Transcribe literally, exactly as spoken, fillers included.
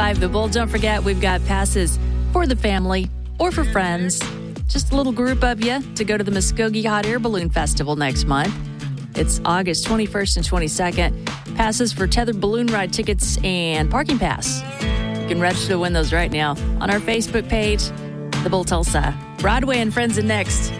five. The Bull, don't forget, we've got passes for the family or for friends. Just a little group of you to go to the Muskogee Hot Air Balloon Festival next month. It's August twenty-first and twenty-second. Passes for tethered balloon ride tickets and parking pass. You can register to win those right now on our Facebook page, The Bull Tulsa. Broadway and Friends are next.